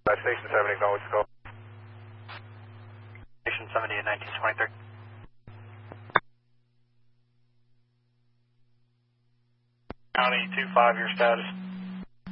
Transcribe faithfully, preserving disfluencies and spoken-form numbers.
Station seventy, acknowledge the call. Station seventy at nineteen twenty-three. County two five, your status.